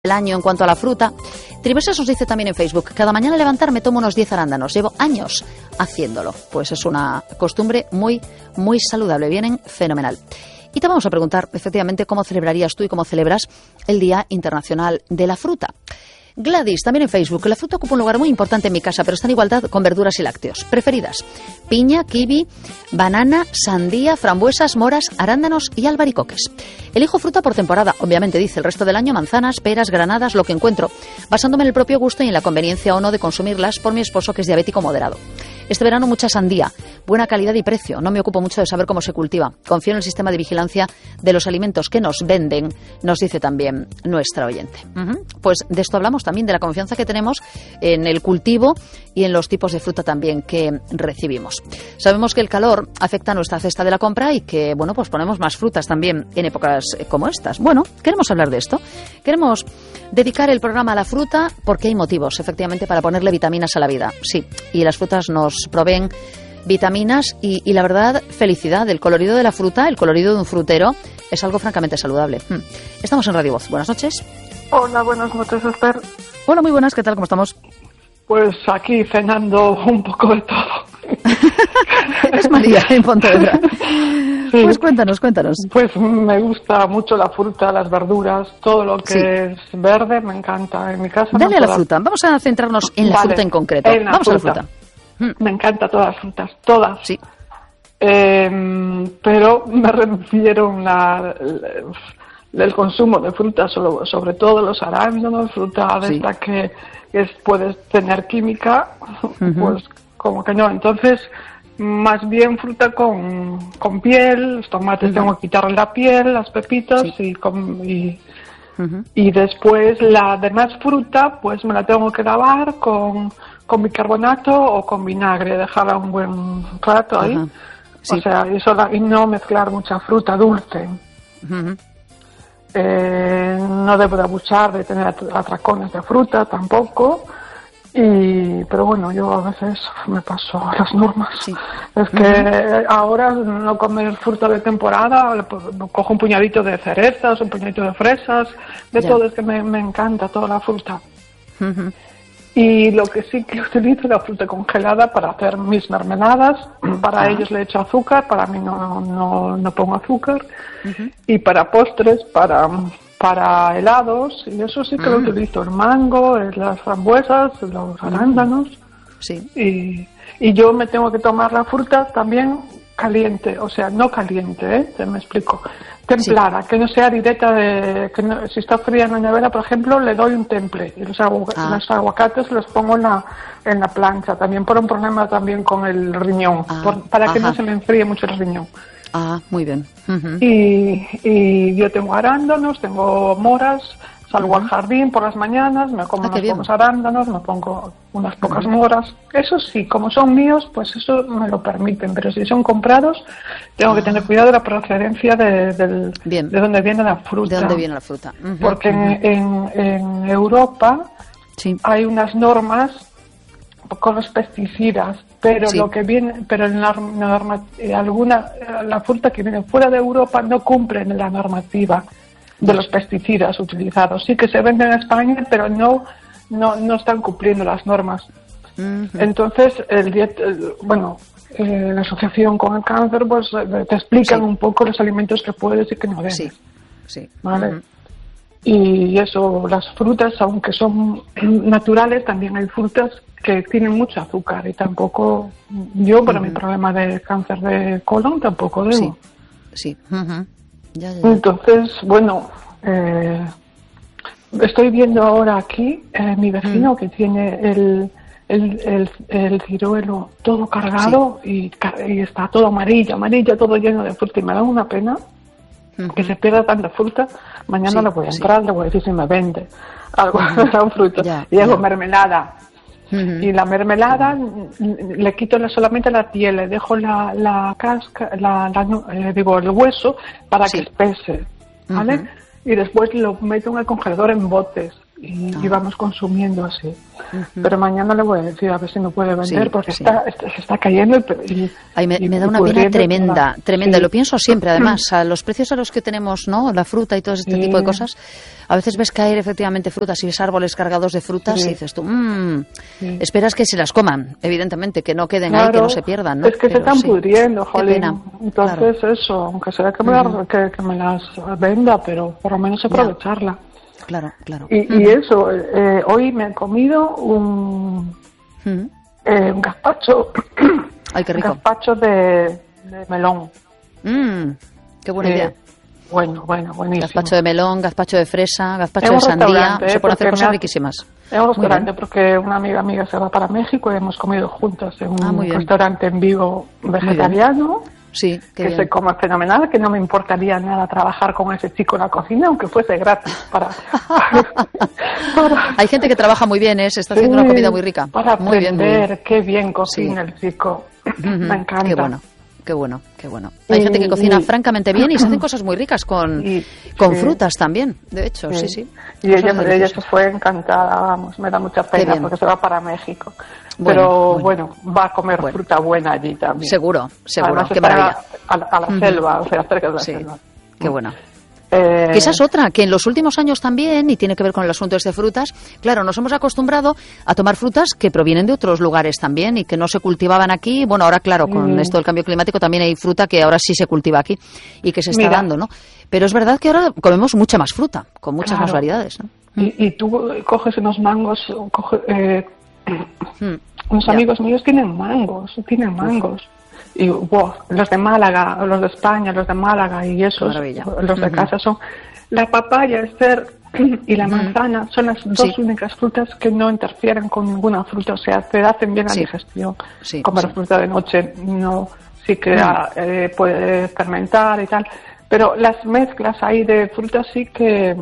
el año en cuanto a la fruta. Triversas nos dice también en Facebook: cada mañana al levantarme tomo unos 10 arándanos. Llevo años haciéndolo. Pues es una costumbre muy saludable. Vienen fenomenal. Y te vamos a preguntar, efectivamente, cómo celebrarías tú y cómo celebras el Día Internacional de la Fruta. Gladys, también en Facebook: la fruta ocupa un lugar muy importante en mi casa, pero está en igualdad con verduras y lácteos. Preferidas: piña, kiwi, banana, sandía, frambuesas, moras, arándanos y albaricoques. Elijo fruta por temporada, obviamente, dice. El resto del año manzanas, peras, granadas, lo que encuentro, basándome en el propio gusto y en la conveniencia o no de consumirlas por mi esposo, que es diabético moderado. Este verano mucha sandía, buena calidad y precio. No me ocupo mucho de saber cómo se cultiva. Confío en el sistema de vigilancia de los alimentos que nos venden, nos dice también nuestra oyente. Pues de esto hablamos también, de la confianza que tenemos en el cultivo y en los tipos de fruta también que recibimos. Sabemos que el calor afecta a nuestra cesta de la compra y que, bueno, pues ponemos más frutas también en épocas como estas. Bueno, queremos hablar de esto. Queremos dedicar el programa a la fruta porque hay motivos, efectivamente, para ponerle vitaminas a la vida. Sí, y las frutas nos proveen vitaminas y la verdad, felicidad. El colorido de la fruta, el colorido de un frutero, es algo francamente saludable. Estamos en Radio Voz. Buenas noches. Hola, buenas noches, Esther. Hola, muy buenas. ¿Qué tal? ¿Cómo estamos? Pues aquí cenando un poco de todo. Es María en Pontevedra. Sí. Pues cuéntanos. Pues me gusta mucho la fruta, las verduras, todo lo que es verde me encanta. En mi casa. Dale a la fruta. Vamos a centrarnos en la fruta en concreto. Vamos a la fruta. Me encantan todas las frutas, todas. Sí. Pero me refiero del consumo de frutas, sobre todo los arándanos, fruta de esta que puedes tener química, pues como que no. Entonces, más bien fruta con piel. Los tomates tengo que quitarle la piel, las pepitas, y después la demás fruta pues me la tengo que lavar con bicarbonato o con vinagre, dejarla un buen rato ahí. Sí. O sea, y no mezclar mucha fruta dulce. No debo de abusar de tener atracones de fruta tampoco. Pero bueno, yo a veces me paso a las normas. Sí. Es que ahora no comer fruta de temporada, cojo un puñadito de cerezas, un puñadito de fresas, de todo. Es que me encanta toda la fruta. Y lo que sí que utilizo es la fruta congelada para hacer mis mermeladas. Para ellos le echo azúcar, para mí no pongo azúcar. Y para postres, para helados, y eso sí que lo utilizo: el mango, las frambuesas, los arándanos. Sí. Y yo me tengo que tomar la fruta también caliente, o sea, no caliente, te me explico, templada, que no sea directa si está fría en la nevera, por ejemplo, le doy un temple. Y los aguacates los pongo en la plancha, también por un problema también con el riñón, para que no se me enfríe mucho el riñón. Muy bien. Y yo tengo arándanos, tengo moras, salgo al jardín por las mañanas, me como unos pocos arándanos, me pongo unas pocas moras. Eso sí, como son míos, pues eso me lo permiten, pero si son comprados, tengo que tener cuidado de la procedencia de dónde viene la fruta. De dónde viene la fruta. Porque en Europa hay unas normas con los pesticidas, pero lo que viene, pero la fruta que viene fuera de Europa no cumple la normativa de los pesticidas utilizados. Sí que se venden en España, pero no están cumpliendo las normas. Entonces, la asociación con el cáncer, pues te explican un poco los alimentos que puedes y que no debes. ¿Vale? Y eso, las frutas, aunque son naturales, también hay frutas que tienen mucho azúcar, y tampoco, yo para mi problema de cáncer de colon tampoco debo. Sí. Ya. Entonces, bueno, estoy viendo ahora aquí mi vecino que tiene el ciruelo todo cargado y está todo amarillo, todo lleno de fruta, y me da una pena que se pierda tanta fruta. Mañana le voy a entrar, le voy a decir si me vende algo, fruta, y hago mermelada. Y la mermelada le quito solamente la piel, le dejo la casca, el hueso para que espese, ¿vale? Y después lo meto en el congelador en botes. y vamos consumiendo así. Pero mañana le voy a decir a ver si me puede vender, porque se está cayendo me da una pena tremenda. Y lo pienso siempre, además, a los precios a los que tenemos, ¿no? La fruta y todo este tipo de cosas. A veces ves caer efectivamente frutas y ves árboles cargados de frutas y dices tú, esperas que se las coman, evidentemente, que no queden ahí, que no se pierdan, ¿no? Es que se están pudriendo, jolín. Entonces eso, aunque sea que me las venda, pero por lo menos aprovecharla. Claro. Y eso, hoy me he comido un gazpacho. Ay, qué rico. Un gazpacho de melón. Qué buena idea. Bueno, buenísimo. Gazpacho de melón, gazpacho de fresa, gazpacho de sandía. Se pueden hacer cosas riquísimas. Es un restaurante porque una amiga se va para México y hemos comido juntos en un restaurante en Vigo vegetariano. Sí, que se come fenomenal, que no me importaría nada trabajar con ese chico en la cocina, aunque fuese gratis. Hay gente que trabaja muy bien, se está haciendo una comida muy rica. Para muy aprender bien. Qué bien cocina el chico. Me encanta. Qué bueno. Hay gente que cocina francamente bien y se hacen cosas muy ricas con frutas también, de hecho, sí. Y ella se fue encantada, vamos, me da mucha pena porque se va para México. Pero bueno, va a comer fruta buena allí también. Seguro, además, qué maravilla. A la selva, o sea, cerca de la selva. Qué bueno. Que esa es otra, que en los últimos años también, y tiene que ver con el asunto de frutas, claro, nos hemos acostumbrado a tomar frutas que provienen de otros lugares también y que no se cultivaban aquí. Bueno, ahora claro, con esto del cambio climático también hay fruta que ahora sí se cultiva aquí y que se está dando, ¿no? Pero es verdad que ahora comemos mucha más fruta, con muchas más variedades, ¿no? Y tú coges unos mangos, unos amigos míos tienen mangos. Y los de Málaga, los de España, los de Málaga y esos, los de casa son la papaya, y la manzana, son las dos únicas frutas que no interfieren con ninguna fruta, o sea, te hacen bien la digestión. Comer fruta de noche sí que puede fermentar y tal, pero las mezclas ahí de frutas sí que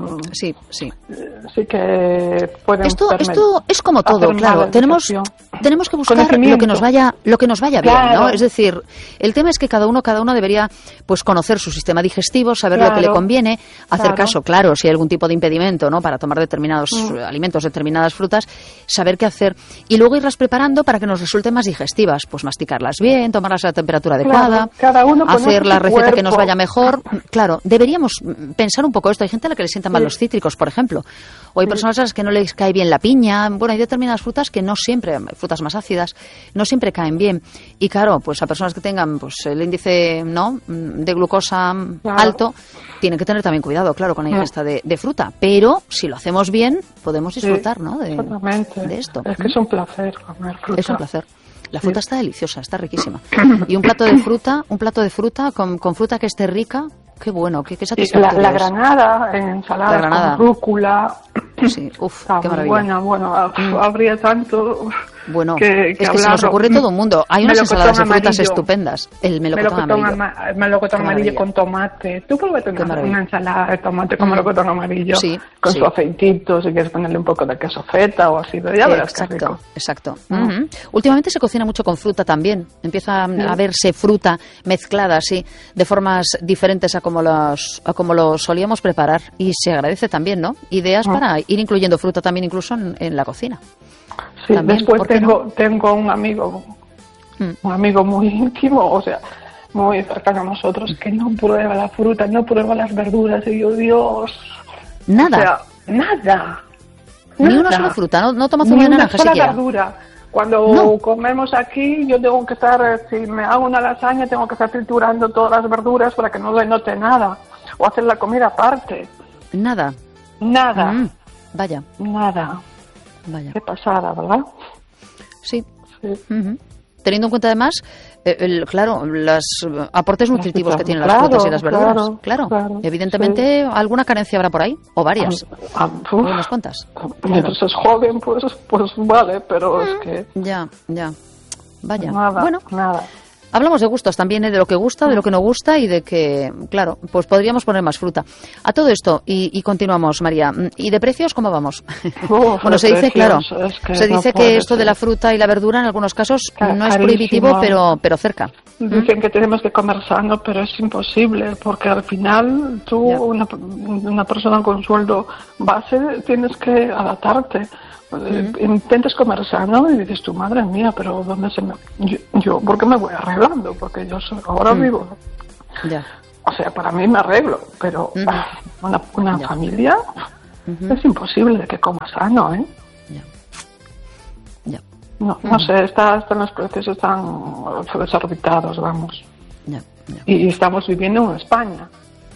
pueden esto es como todo, claro, tenemos que buscar lo que nos vaya bien, ¿no? Es decir, el tema es que cada uno debería pues conocer su sistema digestivo, saber lo que le conviene, hacer caso, claro, si hay algún tipo de impedimento, ¿no? Para tomar determinados alimentos, determinadas frutas, saber qué hacer y luego irlas preparando para que nos resulten más digestivas, pues masticarlas bien, tomarlas a la temperatura adecuada, cada uno hacer la receta que nos vaya mejor. Claro, deberíamos pensar un poco esto. Hay gente a la que le sientan mal los cítricos, por ejemplo. O hay personas a las que no les cae bien la piña. Bueno, hay determinadas frutas que no siempre, frutas más ácidas, no siempre caen bien. Y claro, pues a personas que tengan pues el índice de glucosa alto, tienen que tener también cuidado, claro, con la ingesta de fruta. Pero si lo hacemos bien, podemos disfrutar, ¿no? De esto. Es que es un placer comer fruta. Es un placer. La fruta está deliciosa, está riquísima. Y un plato de fruta con fruta que esté rica, qué bueno, qué satisfactorio. La granada en ensalada con rúcula. Sí, qué maravilla. Bueno, habría tanto Bueno, que es que se nos ocurre todo un mundo. Hay unas ensaladas de frutas estupendas. El melocotón amarillo con tomate. Tú pruébate una ensalada de tomate con melocotón amarillo, con su aceitito, si quieres ponerle un poco de queso feta o así. Ya verás qué rico. Exacto. Últimamente se cocina mucho con fruta también. Empieza a verse fruta mezclada así, de formas diferentes a como lo solíamos preparar. Y se agradece también, ¿no? Ideas para ir incluyendo fruta también incluso en la cocina. Sí, también, después tengo un amigo muy íntimo, o sea, muy cercano a nosotros, que no prueba la fruta, no prueba las verduras, y yo, Dios... Nada. O sea, nada. Ni una sola fruta, no tomas una naranja siquiera. Ni una sola verdura. Cuando comemos aquí, yo tengo que estar, si me hago una lasaña, tengo que estar triturando todas las verduras para que no denote nada, o hacer la comida aparte. Nada. Vaya. Nada. Vaya. Qué pasada, ¿verdad? Sí. Teniendo en cuenta además, los aportes nutritivos que tienen las frutas y las verduras. Claro. Evidentemente, alguna carencia habrá por ahí, o varias. ¿Unas cuantas? Mientras es joven, pues vale, pero es que... Ya. Vaya. Nada. Hablamos de gustos también, de lo que gusta, de lo que no gusta y de que, claro, pues podríamos poner más fruta. A todo esto, y continuamos, María. ¿Y de precios cómo vamos? Bueno, se dice, que esto de la fruta y la verdura en algunos casos no es prohibitivo, pero cerca. dicen que tenemos que comer sano, pero es imposible, porque al final tú, una persona con sueldo base, tienes que adaptarte. Intentas comer sano y dices tu madre mía, pero ¿dónde se me...? Yo ¿por qué me voy arreglando? Porque yo ahora vivo. O sea, para mí me arreglo, pero una familia es imposible de que coma sano, ¿eh? No sé, están los precios están desorbitados, vamos. Y estamos viviendo en España.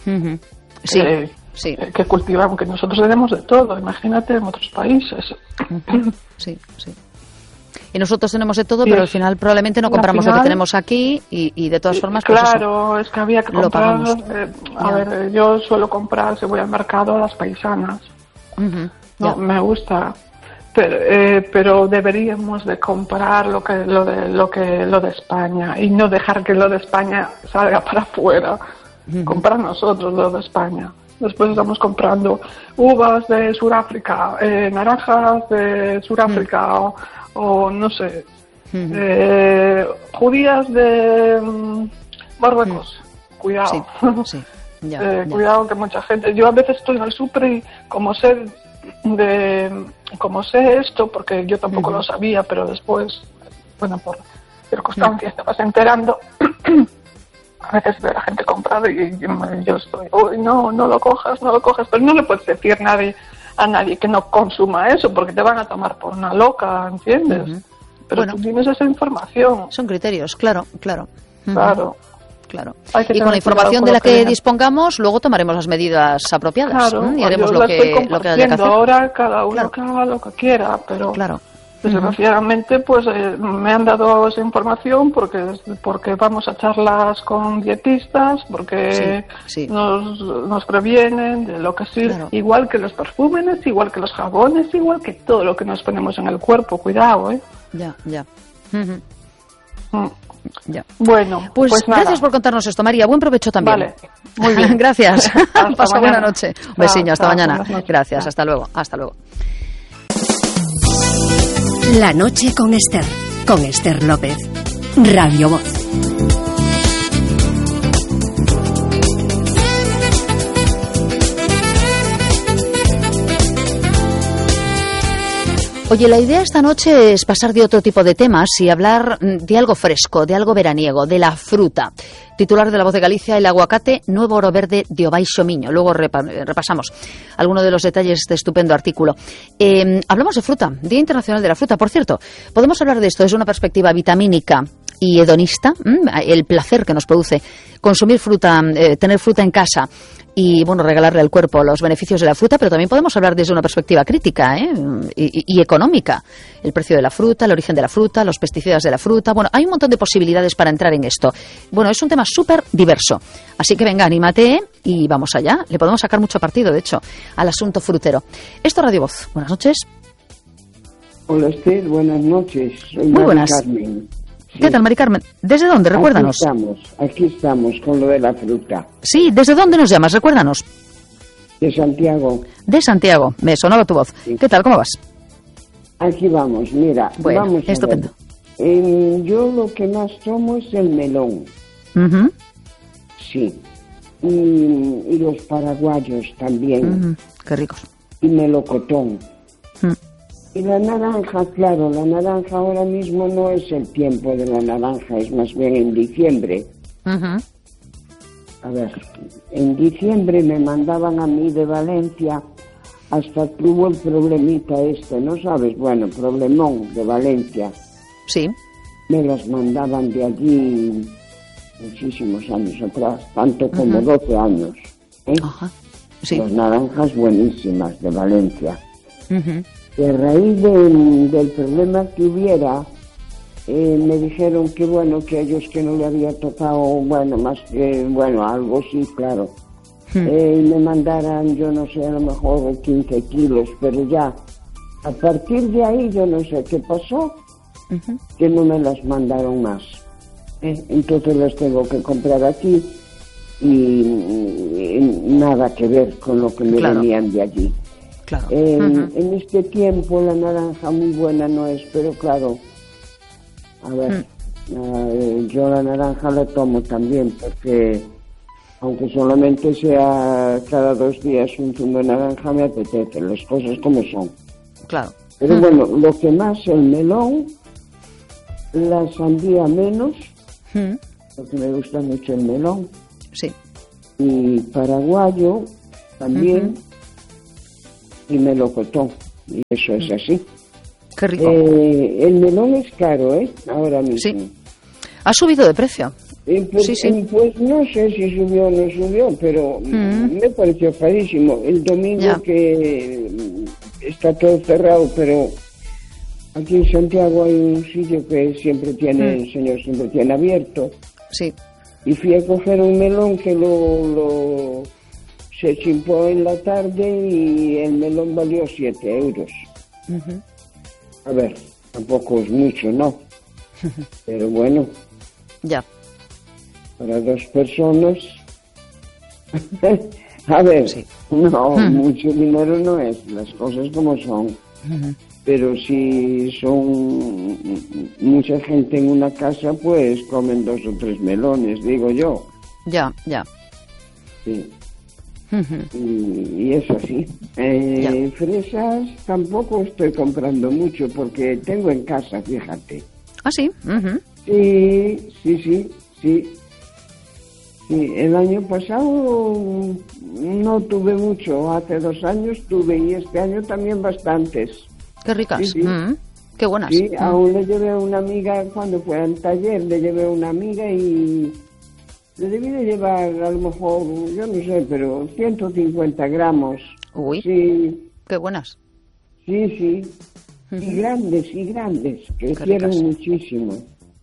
Que cultivamos, que nosotros tenemos de todo, imagínate en otros países. Sí. Y nosotros tenemos de todo, pero al final probablemente no compramos lo que tenemos aquí y de todas formas... Claro, pues eso, es que había que comprar... a ver, yo suelo comprar, si voy al mercado, a las paisanas. Me gusta... Pero deberíamos de comprar lo de España y no dejar que lo de España salga para afuera. Comprar nosotros lo de España. Después estamos comprando uvas de Sudáfrica, naranjas de Sudáfrica o no sé, judías de Marruecos. Cuidado. Cuidado que mucha gente... Yo a veces estoy en el súper y como sé esto, porque yo tampoco lo sabía, pero después, bueno, por circunstancias te vas enterando. A veces veo a la gente comprando y yo estoy, no lo cojas, pero no le puedes decir a nadie que no consuma eso, porque te van a tomar por una loca, ¿entiendes? Pero tú tienes esa información. Son criterios, claro. Claro. Y con la información de la que dispongamos, luego tomaremos las medidas apropiadas. Y haremos lo que haya que hacer. Ahora cada uno que haga lo que quiera, pero desgraciadamente pues me han dado esa información porque vamos a charlas con dietistas, porque nos previenen de lo que sirve, igual que los perfumes, igual que los jabones, igual que todo lo que nos ponemos en el cuerpo. Cuidado, Bueno, pues gracias por contarnos esto, María. Buen provecho también. Vale, muy bien. Gracias. Pasa buena noche. Un besiño, hasta mañana. Gracias, hasta luego. La noche con Esther López, Radio Voz. Oye, la idea esta noche es pasar de otro tipo de temas y hablar de algo fresco, de algo veraniego, de la fruta. Titular de La Voz de Galicia, el aguacate, nuevo oro verde de Obaixo Miño. Luego repasamos algunos de los detalles de este estupendo artículo. Hablamos de fruta, Día Internacional de la Fruta. Por cierto, podemos hablar de esto desde una perspectiva vitamínica y hedonista, el placer que nos produce consumir fruta, tener fruta en casa y regalarle al cuerpo los beneficios de la fruta, pero también podemos hablar desde una perspectiva crítica y económica. El precio de la fruta, el origen de la fruta, los pesticidas de la fruta. Bueno, hay un montón de posibilidades para entrar en esto. Bueno, es un tema súper diverso. Así que venga, anímate y vamos allá. Le podemos sacar mucho partido, de hecho, al asunto frutero. Esto es Radio Voz. Buenas noches. Hola, Esther. Buenas noches. Soy Muy buenas. Carmen. ¿Qué tal, Mari Carmen? ¿Desde dónde? Recuérdanos. Aquí estamos con lo de la fruta. Sí, ¿desde dónde nos llamas? Recuérdanos. De Santiago. De Santiago. Me sonaba tu voz. Sí. ¿Qué tal? ¿Cómo vas? Aquí vamos, mira. Bueno, vamos estupendo. Yo lo que más tomo es el melón. Sí. Y los paraguayos también. Qué ricos. Y melocotón. Y la naranja, claro, la naranja ahora mismo no es el tiempo de la naranja, es más bien en diciembre. A ver, en diciembre me mandaban a mí de Valencia hasta que hubo el problemita ¿no sabes? Bueno, problemón de Valencia. Sí. Me las mandaban de allí muchísimos años atrás, tanto como 12 años. Sí. Las naranjas buenísimas de Valencia. Y a raíz del problema que hubiera, me dijeron que que a ellos que no le había tocado, más que, algo sí, claro. Me mandaran, yo no sé, a lo mejor 15 kilos, pero ya, a partir de ahí yo no sé qué pasó, que no me las mandaron más. Entonces las tengo que comprar aquí y nada que ver con lo que me venían de allí. Claro. En este tiempo la naranja muy buena no es, pero claro, a ver, Yo la naranja la tomo también porque, aunque solamente sea cada 2 días un zumo de naranja, me apetece, las cosas como son. Claro. Pero bueno, lo que más, el melón, la sandía menos, porque me gusta mucho el melón. Sí. Y paraguayo también, y melocotón, y eso es así. Qué rico. El melón es caro, ahora mismo. Sí. Ha subido de precio. Pues, pues no sé si subió o no subió, pero me pareció carísimo. El domingo que está todo cerrado, pero aquí en Santiago hay un sitio que siempre tiene, el señor siempre tiene abierto. Sí. Y fui a coger un melón que se chimpó en la tarde y el melón valió 7 euros. A ver, tampoco es mucho, ¿no? Pero bueno. Ya. Para 2 personas. A ver, no, mucho dinero no es, las cosas como son. Pero si son mucha gente en una casa, pues comen 2 o 3 melones, digo yo. Ya. Sí. Y es así. Fresas tampoco estoy comprando mucho porque tengo en casa, fíjate. ¿Ah, sí? Sí. El año pasado no tuve mucho, hace 2 años tuve y este año también bastantes. Qué ricas. Sí. Qué buenas. Sí, aún le llevé a una amiga cuando fue al taller, le llevé a una amiga y le debí de llevar a lo mejor, yo no sé, pero 150 gramos. Uy, sí. Qué buenas. Sí. Y grandes, crecieron muchísimo.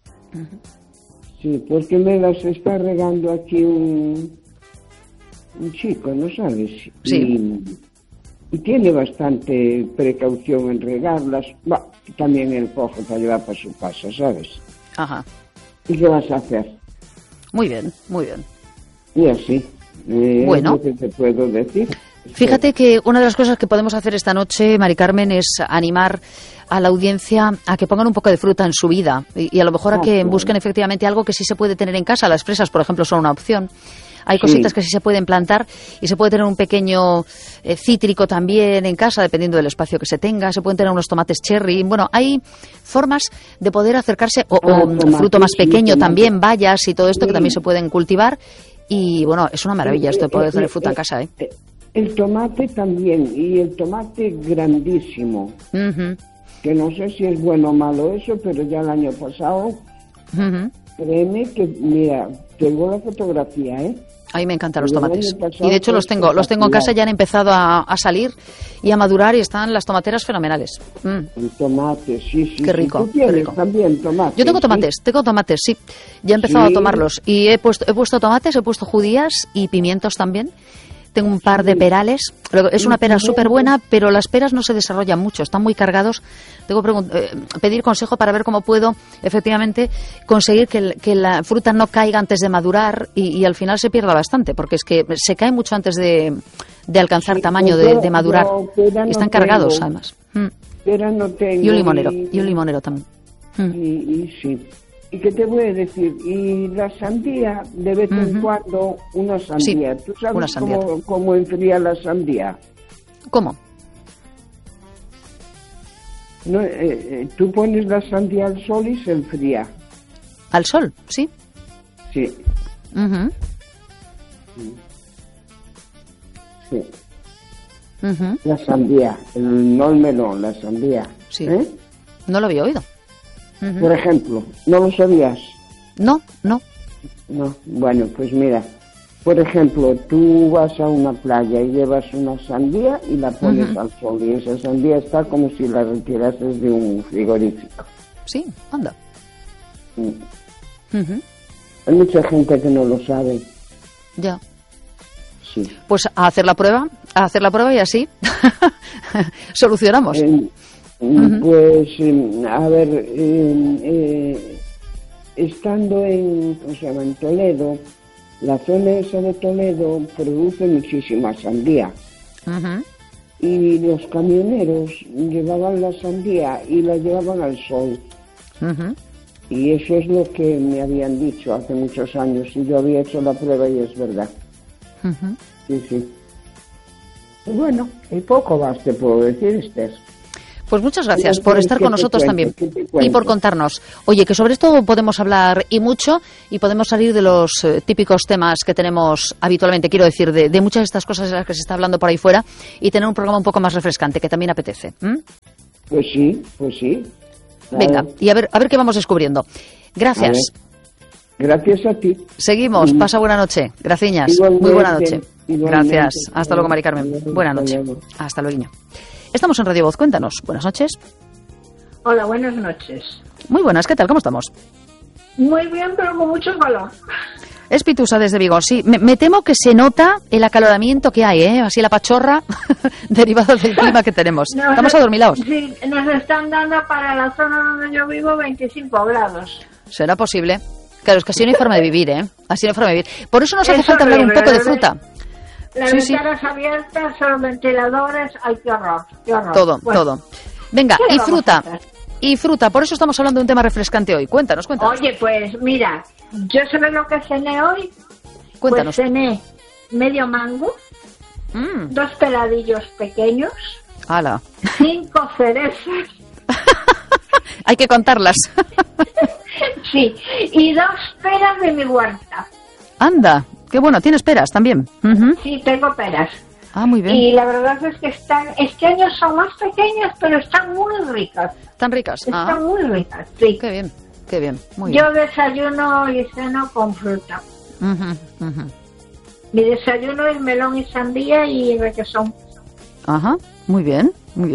Sí, porque me las está regando aquí un chico, ¿no sabes? Sí. Y tiene bastante precaución en regarlas. También él coge para llevar para su casa, ¿sabes? Ajá. ¿Y qué vas a hacer? Muy bien. Y así. Bueno. Es lo que te puedo decir. Fíjate que una de las cosas que podemos hacer esta noche, Mari Carmen, es animar a la audiencia a que pongan un poco de fruta en su vida y a lo mejor a que busquen efectivamente algo que sí se puede tener en casa. Las fresas, por ejemplo, son una opción. Hay cositas que sí se pueden plantar y se puede tener un pequeño cítrico también en casa, dependiendo del espacio que se tenga. Se pueden tener unos tomates cherry. Bueno, hay formas de poder acercarse, o fruto más pequeño también, bayas y todo esto que también se pueden cultivar. Y bueno, es una maravilla esto de poder tener fruta en casa, El tomate también, y el tomate grandísimo. Que no sé si es bueno o malo eso, pero ya el año pasado, créeme que, mira, tengo la fotografía, A mí me encantan los tomates. Y de hecho los tengo en casa, ya han empezado a salir y a madurar y están las tomateras fenomenales. El tomate, sí. Qué rico. ¿Tú tienes también tomates? Yo tengo tomates, sí. Ya he empezado a tomarlos. Y he puesto tomates, he puesto judías y pimientos también. Tengo un par de perales. Es una pera súper buena, pero las peras no se desarrollan mucho, están muy cargados. Tengo que pedir consejo para ver cómo puedo efectivamente conseguir que la fruta no caiga antes de madurar y al final se pierda bastante, porque es que se cae mucho antes de alcanzar tamaño de madurar. Están cargados, además. Pera no tengo. Y un limonero también. Y sí. ¿Y qué te voy a decir? Y la sandía, de vez en cuando, una sandía. Sí, ¿tú sabes cómo enfría la sandía? ¿Cómo? No, tú pones la sandía al sol y se enfría. ¿Al sol? Sí. Sí. Sí. La sandía, no el melón, la sandía. Sí. No lo había oído. Por ejemplo, ¿no lo sabías? No. No, bueno, pues mira, por ejemplo, tú vas a una playa y llevas una sandía y la pones al sol y esa sandía está como si la retirases de un frigorífico. Sí, anda. Hay mucha gente que no lo sabe. Ya. Sí. Pues a hacer la prueba y así solucionamos. Pues, a ver, estando en Toledo, la zona esa de Toledo produce muchísima sandía. Y los camioneros llevaban la sandía y la llevaban al sol. Y eso es lo que me habían dicho hace muchos años, y yo había hecho la prueba y es verdad. Sí. Y bueno, y poco más te puedo decir, Esther. Pues muchas gracias por estar con nosotros también y por contarnos. Oye, que sobre esto podemos hablar y mucho, y podemos salir de los típicos temas que tenemos habitualmente, quiero decir, de muchas de estas cosas de las que se está hablando por ahí fuera, y tener un programa un poco más refrescante, que también apetece. Pues sí. Claro. Venga, y a ver qué vamos descubriendo. Gracias. Gracias a ti. Seguimos. Pasa buena noche. Graciñas. Muy buena noche. Gracias. Hasta luego, Mari Carmen. Buena noche. Hasta luego. Estamos en Radio Voz. Cuéntanos. Buenas noches. Hola, buenas noches. Muy buenas. ¿Qué tal? ¿Cómo estamos? Muy bien, pero con mucho calor. Es Pitusa desde Vigo. Sí, me temo que se nota el acaloramiento que hay, así la pachorra derivado del clima que tenemos. Estamos adormilados. Sí, nos están dando para la zona donde yo vivo 25 grados. ¿Será posible? Claro, es que así no hay forma de vivir, Así no hay forma de vivir. Por eso nos hace falta hablar un poco de fruta. Las ventanas abiertas, son ventiladores, ay, qué horror. Todo. Venga, y fruta, por eso estamos hablando de un tema refrescante hoy. Cuéntanos. Oye, pues mira, ¿yo sabes lo que cené hoy? Cuéntanos. Pues cené medio mango, 2 peladillos pequeños, ¡hala! 5 cerezas. Hay que contarlas. Sí, y 2 peras de mi huerta. Anda, qué bueno, ¿tienes peras también? Sí, tengo peras. Ah, muy bien. Y la verdad es que este año son más pequeñas, pero están muy ricas. ¿Tan ricas? Están muy ricas, sí. Qué bien, muy bien. Yo desayuno y ceno con fruta. Mi desayuno es melón y sandía y requesón. Ajá, muy bien.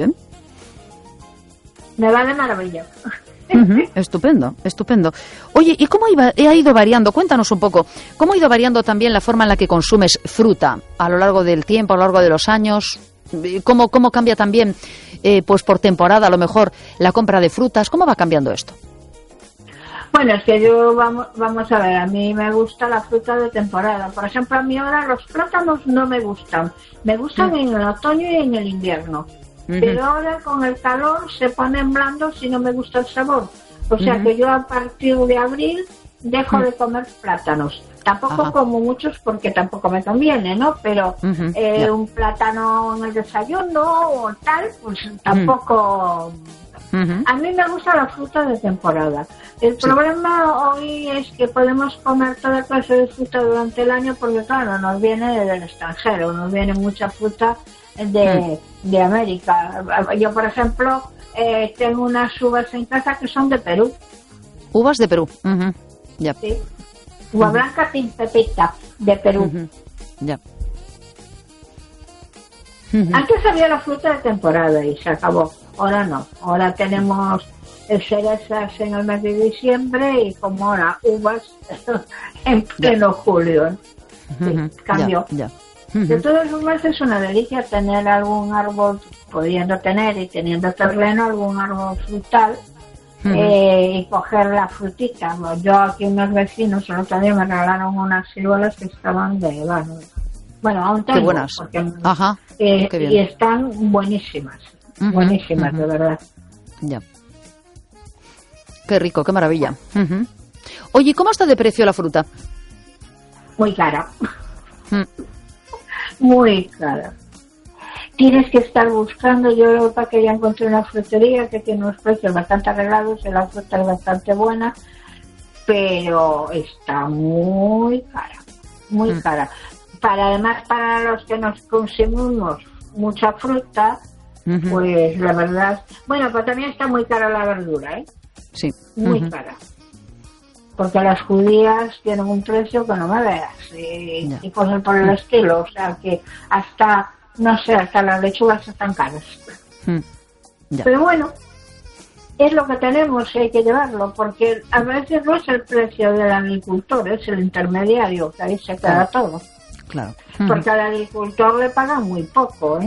Me va de maravilla. Estupendo. Oye, ¿y cómo ha ido variando? Cuéntanos un poco. ¿Cómo ha ido variando también la forma en la que consumes fruta a lo largo del tiempo, a lo largo de los años? ¿Cómo cambia también, pues por temporada, a lo mejor, la compra de frutas? ¿Cómo va cambiando esto? Bueno, es que vamos a ver, a mí me gusta la fruta de temporada. Por ejemplo, a mí ahora los plátanos no me gustan. Me gustan en el otoño y en el invierno. Pero ahora con el calor se ponen blandos y no me gusta el sabor. O sea que yo a partir de abril dejo de comer plátanos. Tampoco como muchos porque tampoco me conviene, ¿no? Pero un plátano en el desayuno o tal, pues tampoco... A mí me gusta la fruta de temporada. El problema hoy es que podemos comer toda clase de fruta durante el año porque, claro, nos viene del extranjero, nos viene mucha fruta de América. Yo, por ejemplo, tengo unas uvas en casa que son de Perú. ¿Uvas de Perú? Ya. Sí. Uva blanca sin pepita, de Perú. Ya. Antes había la fruta de temporada y se acabó. Ahora no. Ahora tenemos cerezas en el mes de diciembre y como ahora uvas en pleno julio. Sí, cambió. Ya. De todas formas es una delicia tener algún árbol, pudiendo tener y teniendo terreno, algún árbol frutal y coger la frutita. Yo aquí unos vecinos el otro día me regalaron unas ciruelas que estaban de bueno, aún tengo. Qué buenas. Porque, qué bien. Y están buenísimas, buenísimas, de verdad. Ya. Qué rico, qué maravilla. Oye, ¿cómo está de precio la fruta? Muy cara. Muy cara. Tienes que estar buscando. Yo para que ya encontré una frutería que tiene unos precios bastante arreglados y la fruta es bastante buena, pero está muy cara, muy cara. Además, para los que nos consumimos mucha fruta, pues la verdad, bueno, pero también está muy cara la verdura, Sí. Muy cara. Porque las judías tienen un precio que no me veas y cosas por el estilo, o sea que hasta las lechugas están caras. Pero bueno, es lo que tenemos y hay que llevarlo, porque a veces no es el precio del agricultor, es el intermediario, que ahí se queda todo. Claro. Porque al agricultor le pagan muy poco,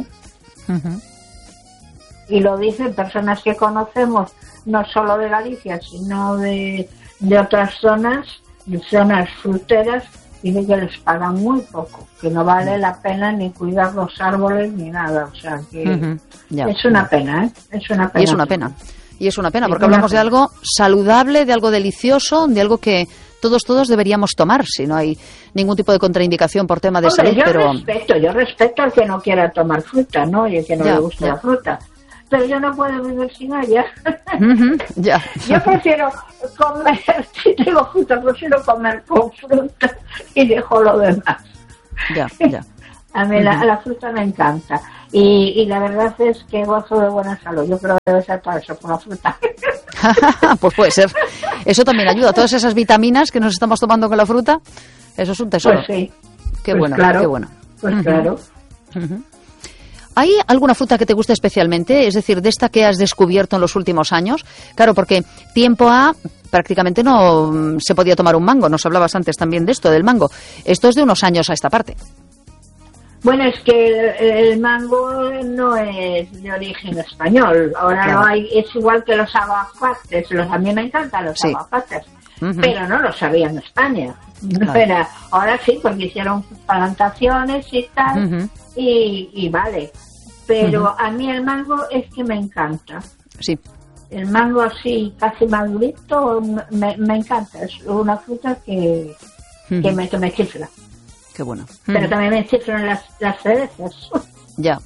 Y lo dicen personas que conocemos, no solo de Galicia, sino de otras zonas fruteras, dicen que les pagan muy poco, que no vale la pena ni cuidar los árboles ni nada, o sea que es una pena, Es una pena. Y es una pena. Y es una pena, porque hablamos de algo saludable, de algo delicioso, de algo que todos deberíamos tomar, si no hay ningún tipo de contraindicación por tema de salud. Yo respeto al que no quiera tomar fruta, ¿no? Y al que no le guste la fruta. Pero yo no puedo vivir sin ella. Yo prefiero comer, si tengo fruta, prefiero comer con fruta y dejo lo demás. A mí la fruta me encanta. Y la verdad es que gozo de buena salud. Yo creo que debe ser todo eso por la fruta. Pues puede ser. Eso también ayuda. Todas esas vitaminas que nos estamos tomando con la fruta, eso es un tesoro. Pues sí. Qué bueno, claro. Qué bueno. Pues claro. ¿Hay alguna fruta que te guste especialmente? Es decir, de esta que has descubierto en los últimos años. Claro, porque tiempo prácticamente no se podía tomar un mango. Nos hablabas antes también de esto, del mango. Esto es de unos años a esta parte. Bueno, es que el mango no es de origen español. Ahora no hay, es igual que los aguacates. A mí me encantan los aguacates, pero no los había en España. Claro. Ahora sí, porque hicieron plantaciones y tal, y vale. Pero a mí el mango es que me encanta. Sí. El mango así, casi madurito, me encanta. Es una fruta que me chifla. Qué bueno. Pero también me chiflan las cerezas. Ya.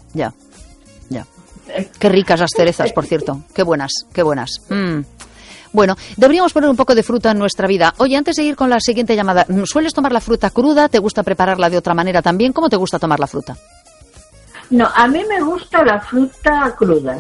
Qué ricas las cerezas, por cierto. Qué buenas. Bueno, deberíamos poner un poco de fruta en nuestra vida. Oye, antes de ir con la siguiente llamada, ¿sueles tomar la fruta cruda? ¿Te gusta prepararla de otra manera también? ¿Cómo te gusta tomar la fruta? No, a mí me gusta la fruta cruda.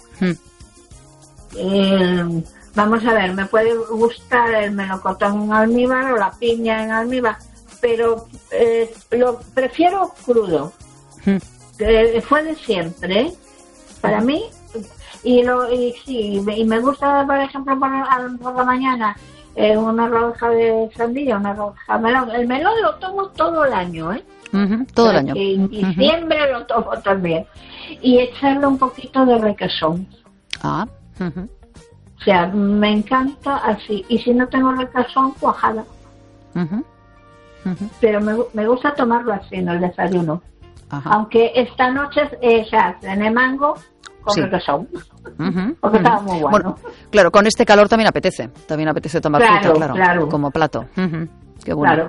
Vamos a ver, me puede gustar el melocotón en almíbar o la piña en almíbar, pero lo prefiero crudo. Fue de siempre, para mí. Y me gusta, por ejemplo, por la mañana una rodaja de sandía, una rodaja de melón. El melón lo tomo todo el año, todo el año. En diciembre lo tomo también. Y echarle un poquito de requesón. O sea, me encanta así. Y si no tengo requesón, cuajada. Pero me gusta tomarlo así en el desayuno. Aunque esta noche cené mango con requesón. Porque estaba muy bueno. Claro, con este calor también apetece tomar fruta, claro, como plato. Qué bueno.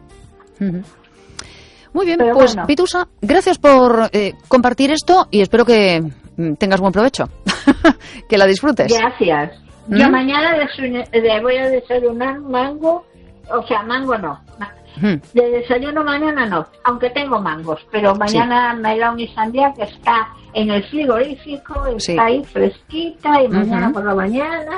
Muy bien, pero pues bueno. Pitusa, gracias por compartir esto y espero que tengas buen provecho, que la disfrutes. Gracias. Yo mañana voy a desayunar mango, mango no. De desayuno mañana no, aunque tengo mangos, pero mañana melón y sandía que está en el frigorífico, está ahí fresquita y mañana por la mañana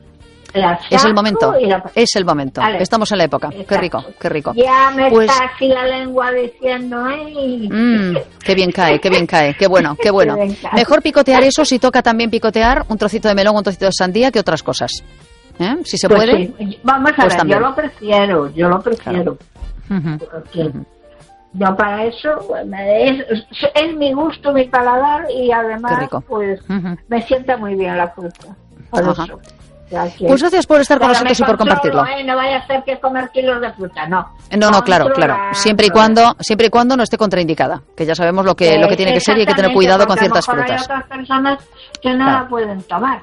es el momento, vale. Estamos en la época. Exacto. Qué rico. Ya me está así la lengua diciendo qué bien cae, qué bueno. Mejor picotear eso si toca también picotear un trocito de melón, un trocito de sandía que otras cosas. Si se puede. Sí. Vamos a ver, también. Yo lo prefiero. Porque yo para eso es mi gusto, mi paladar y además pues me sienta muy bien la fruta. Por eso. Pues gracias por estar con nosotros y por compartirlo. No vaya a ser que comer kilos de fruta, no. No, claro. Siempre y cuando no esté contraindicada, que ya sabemos lo que tiene que ser y hay que tener cuidado con ciertas frutas. Hay otras personas que no la pueden tomar.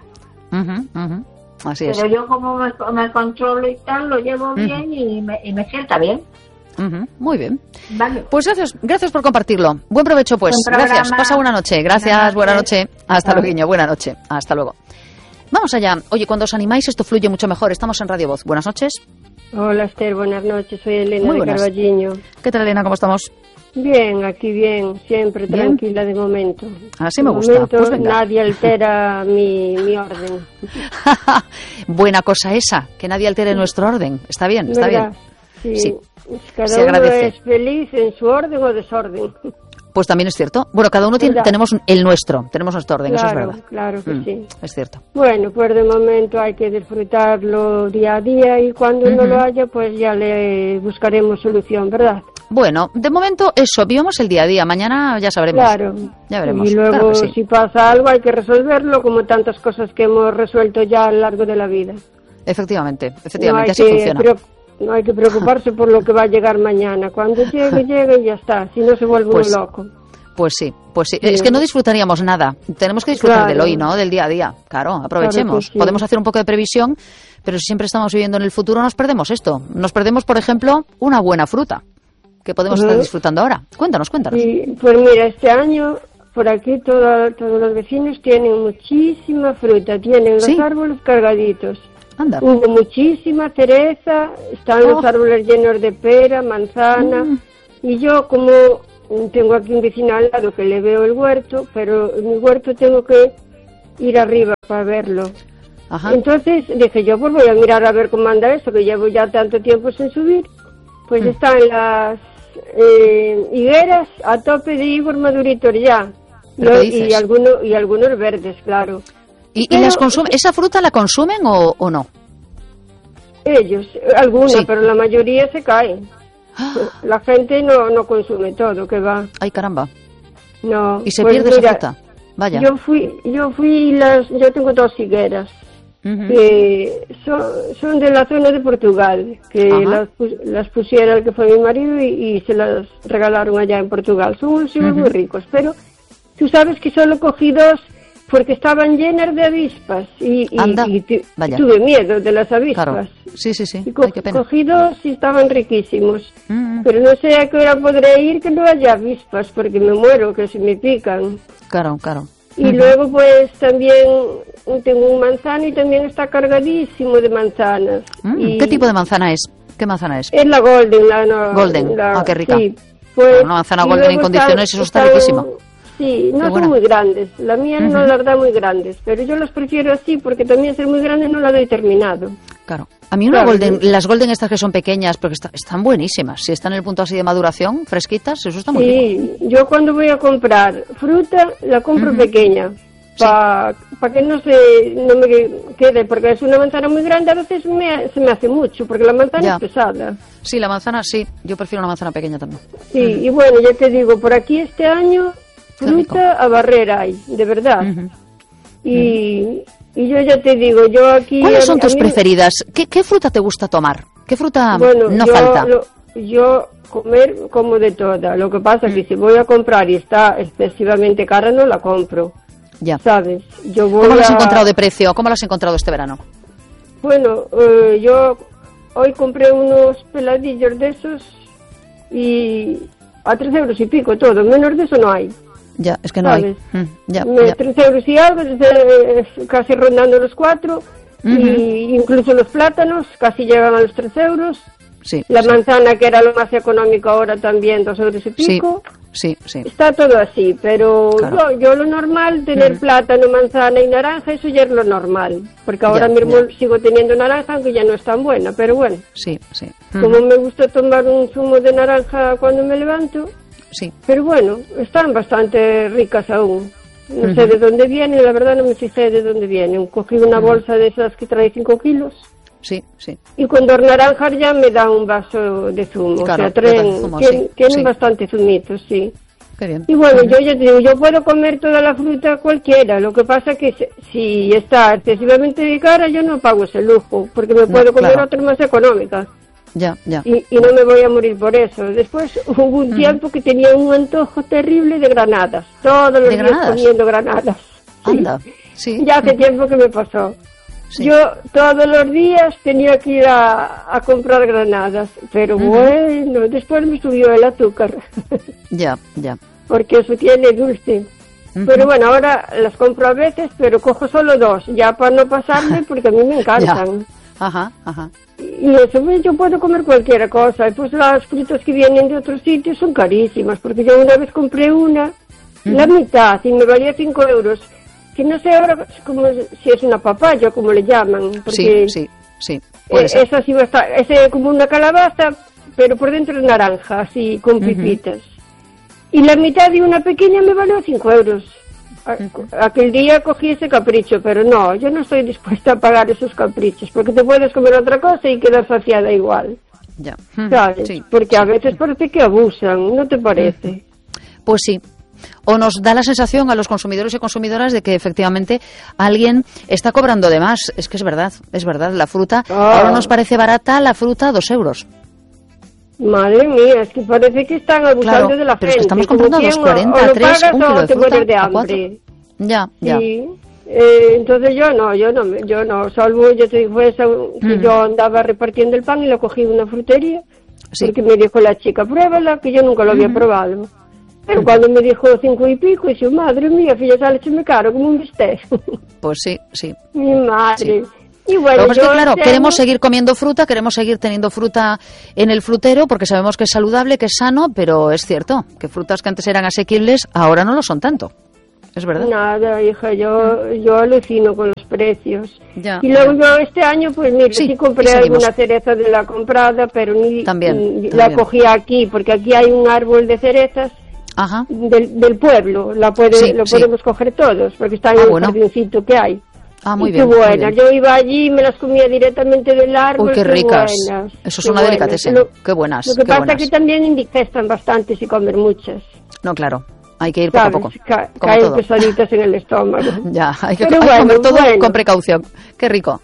Así es. Pero yo como me controlo y tal, lo llevo bien y me sienta bien. Muy bien. Vale. Pues gracias por compartirlo. Buen provecho, pues. Gracias. Pasa buena noche. Gracias, buena noche. Hasta luego, Guiño. Buena noche. Hasta luego. Vamos allá. Oye, cuando os animáis esto fluye mucho mejor. Estamos en Radio Voz. Buenas noches. Hola, Esther. Buenas noches. Soy Elena de Carballiño. ¿Qué tal, Elena? ¿Cómo estamos? Bien, aquí bien. Siempre tranquila de momento. Así me gusta. Pues nadie altera mi orden. Buena cosa esa, que nadie altere nuestro orden. Está bien, está bien. Sí. Cada uno es feliz en su orden o desorden. Pues también es cierto. Bueno, cada uno tenemos el nuestro, tenemos nuestro orden, eso es verdad. Claro que sí. Es cierto. Bueno, pues de momento hay que disfrutarlo día a día y cuando no lo haya, pues ya le buscaremos solución, ¿verdad? Bueno, de momento eso, vivamos el día a día, mañana ya sabremos. Claro. Ya veremos. Y luego si pasa algo hay que resolverlo como tantas cosas que hemos resuelto ya a lo largo de la vida. Efectivamente, así funciona. No hay que preocuparse por lo que va a llegar mañana. Cuando llegue y ya está. Si no se vuelve uno loco. Pues sí. Es que no disfrutaríamos nada. Tenemos que disfrutar del hoy, ¿no? Del día a día. Claro, aprovechemos. Claro que sí. Podemos hacer un poco de previsión, pero si siempre estamos viviendo en el futuro nos perdemos esto. Nos perdemos, por ejemplo, una buena fruta que podemos estar disfrutando ahora. Cuéntanos. Sí, pues mira, este año por aquí todos los vecinos tienen muchísima fruta, tienen los árboles cargaditos. Anda. Hubo muchísima cereza, están los árboles llenos de pera, manzana, y yo como tengo aquí un vecino al lado que le veo el huerto, pero en mi huerto tengo que ir arriba para verlo. Ajá. Entonces dije yo, pues voy a mirar a ver cómo anda eso, que llevo ya tanto tiempo sin subir. Pues están las higueras a tope de higos maduritos ya, y algunos verdes, claro. ¿Y las consumen? ¿Esa fruta la consumen o no? Ellos, alguna, pero la mayoría se cae. La gente no consume todo, que va. Ay, caramba. No. ¿Y se pierde esa fruta? Vaya. Yo tengo 2 higueras que son de la zona de Portugal, que las pusiera el que fue mi marido y se las regalaron allá en Portugal. Son unos higos muy ricos, pero tú sabes que solo cogí 2 porque estaban llenas de avispas y tuve miedo de las avispas. Claro. Sí. Y cogí 2 y estaban riquísimos. Pero no sé a qué hora podré ir que no haya avispas, porque me muero, que se me pican. Claro. Y luego pues también tengo un manzano y también está cargadísimo de manzanas. ¿Qué tipo de manzana es? ¿Qué manzana es? Es la Golden. Golden, qué rica. Sí, pues, una manzana Golden en condiciones, eso está riquísimo. Sí, no son muy grandes. La mía no las da muy grandes, pero yo las prefiero así porque también ser muy grande no la doy terminado. Claro. A mí las Golden estas que son pequeñas, porque están buenísimas. Si están en el punto así de maduración, fresquitas, eso está muy rico. Sí, yo cuando voy a comprar fruta, la compro pequeña. Para que no me quede, porque es una manzana muy grande, a veces se me hace mucho, porque la manzana es pesada. Sí, la manzana sí, yo prefiero una manzana pequeña también. Sí, y bueno, ya te digo, por aquí este año fruta a barrer hay, de verdad. Y yo ya te digo, yo aquí... ¿Cuáles son tus preferidas? ¿Qué fruta te gusta tomar? ¿Qué fruta falta? Yo comer como de toda. Lo que pasa es que si voy a comprar y está excesivamente cara, no la compro. Ya. ¿Sabes? ¿Cómo lo has encontrado de precio? ¿Cómo lo has encontrado este verano? Bueno, yo hoy compré unos peladillos de esos y a 3 euros y pico todo. Menos de eso no hay. Ya, es que no ¿sabes? hay. 3 euros y algo, casi rondando los 4. Y incluso los plátanos casi llegan a los 3 euros. Sí, la manzana, que era lo más económico, ahora también 2 euros y pico. Sí. Está todo así, pero yo lo normal, tener plátano, manzana y naranja, eso ya es lo normal. Porque ahora mismo sigo teniendo naranja, aunque ya no es tan buena, pero bueno. Sí. Como me gusta tomar un zumo de naranja cuando me levanto. Sí. Pero bueno, están bastante ricas aún. No sé de dónde vienen, la verdad no me fijé de dónde vienen. Cogí una bolsa de esas que trae 5 kilos. Sí. Y con 2 naranjas ya me da un vaso de zumo. Claro, o sea, tienen bastante zumitos, sí. Qué bien. Y bueno, yo ya te digo, yo puedo comer toda la fruta cualquiera. Lo que pasa es que si está excesivamente cara, yo no pago ese lujo, porque me puedo comer otras más económicas. Ya. Y no me voy a morir por eso. Después hubo un tiempo que tenía un antojo terrible de granadas. Todos los días comiendo granadas. Anda, sí. Ya hace tiempo que me pasó. Sí. Yo todos los días tenía que ir a comprar granadas, pero bueno, después me subió el azúcar. Ya. Porque eso tiene dulce. Pero bueno, ahora las compro a veces, pero cojo solo 2, ya para no pasarme, porque a mí me encantan. Ajá. Y eso, pues, yo puedo comer cualquier cosa. Y pues las frutas que vienen de otros sitios son carísimas, porque yo una vez compré la mitad, y me valía 5 euros. Que no sé ahora como si es una papaya, como le llaman. Porque sí. Esa sí va a estar, es como una calabaza, pero por dentro es naranja, así, con pipitas. Y la mitad de una pequeña me valió 5 euros. Aquel día cogí ese capricho, pero no, yo no estoy dispuesta a pagar esos caprichos, porque te puedes comer otra cosa y quedar saciada igual. Ya. ¿Sabes? Sí, porque a veces parece que abusan, ¿no te parece? Pues sí. O nos da la sensación a los consumidores y consumidoras de que efectivamente alguien está cobrando de más. Es que es verdad. La fruta, ahora nos parece barata la fruta 2 euros. Madre mía, es que parece que están abusando de la pero gente. Es que estamos comprando a 2,40, o 3, un kilo de te fruta, mueres de a 4. hambre. Ya. Sí. Entonces yo no, salvo yo te digo eso, que yo andaba repartiendo el pan y lo cogí en una frutería, porque me dijo la chica, pruébala, que yo nunca lo había probado. Pero cuando me dijo 5 y pico, dije, madre mía, filla, sale me caro como un bistec. Pues sí. Mi madre. Sí. Y bueno, Lo que pasa es que, claro, queremos seguir comiendo fruta, queremos seguir teniendo fruta en el frutero, porque sabemos que es saludable, que es sano, pero es cierto que frutas que antes eran asequibles, ahora no lo son tanto. Es verdad. Nada, hija, yo alucino con los precios. Ya, y luego yo este año, pues mira, sí compré alguna cereza de la comprada, pero ni la cogí aquí, porque aquí hay un árbol de cerezas del pueblo, lo podemos coger todos, porque está en un jardincito que hay. Muy bien. Qué buenas. Yo iba allí y me las comía directamente del árbol. Uy, qué ricas. Buenas. Eso es una delicatessen. Qué buenas. Lo que pasa es que también indigestan bastante si comen muchas. No, claro. Hay que ir poco a poco. Caen pesaditas en el estómago. Ya, hay que comer todo con precaución. Qué rico.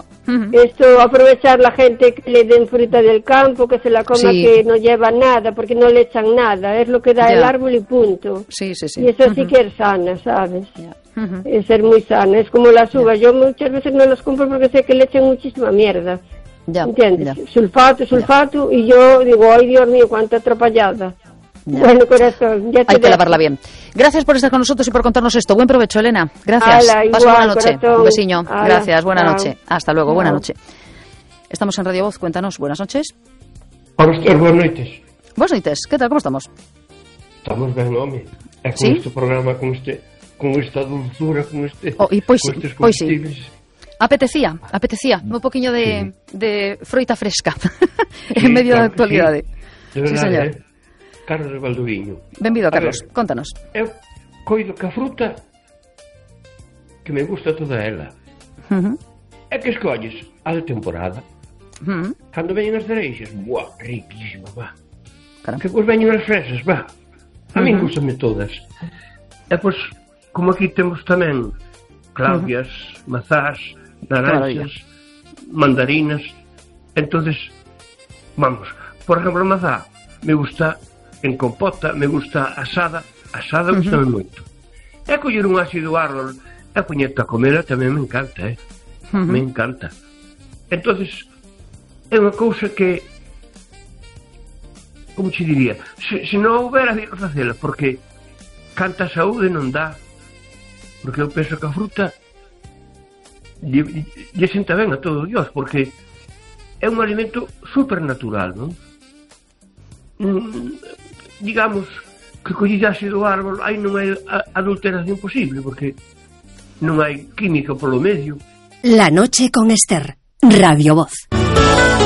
Esto, aprovechar la gente que le den fruta del campo, que se la coma, que no lleva nada, porque no le echan nada. Es lo que da el árbol y punto. Sí. Y eso sí que es sana, ¿sabes? Es ser muy sana. Es como las uvas. Yo muchas veces no las compro porque sé que le echan muchísima mierda. ¿Entiendes? Sulfato. Y yo digo, ay, Dios mío, cuánta atropellada. Bueno, corazón, hay que lavarla bien. Gracias por estar con nosotros y por contarnos esto. Buen provecho, Elena. Gracias. Pasa buena noche. Corazón. Un besiño. Gracias. Buena Chao. noche. Hasta luego. Buena noche. Estamos en Radio Voz. Cuéntanos. Buenas noches. Hola, Esther. Buenas noites. Buenas noites. ¿Qué tal? ¿Cómo estamos? Estamos ben, home. E con este programa, con esta dulzura, con estes sí. Apetecía un poquinho de froita fresca en medio da actualidade. De verdade, señor. Carlos de Valdoviño. Benvido, Carlos. Contanos. Eu coido que a fruta que me gusta toda ela. É que escolles a de temporada. Cando veñen as cereixas, buah, riquísima, va. Que pois veñen as fresas, va. A mí gustame todas. E pois, como aquí temos tamén claudias, mazás, naranxas, mandarinas, entonces, vamos, por exemplo, a mazá me gusta en compota, me gusta asada gustame moito. E coller un ácido árbol e poñerte a comer tamén me encanta, me encanta. Entonces, é unha cousa que, como che diría, se non houbera de facela, porque canta saúde non dá, porque eu penso que a fruta lle senta ben a todo Dios, porque é un alimento supernatural, non? Digamos que collidase do árbol aí non hai adulteración posible, porque non hai química polo medio. La noche con Esther, Radio Voz.